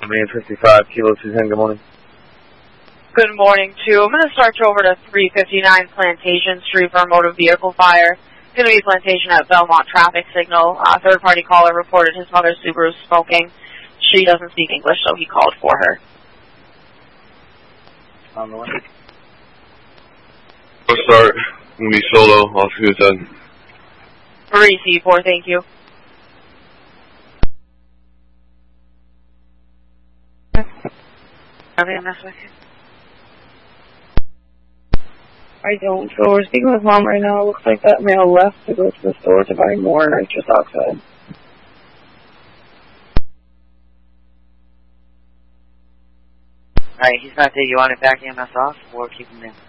7855, Kilo 210, good morning. Good morning, too. I'm going to start you over to 359 Plantation Street for a motor vehicle fire. It's going to be Plantation at Belmont traffic signal. A third-party caller reported his mother's Subaru smoking. She doesn't speak English, so he called for her. On the way. We'll start. I'm going to be solo off 210. 3C4, thank you. I don't. So we're speaking with Mom right now. It looks like that male left to go to the store to buy more nitrous oxide. Alright, he's not there. You want to back EMS off or keep him in?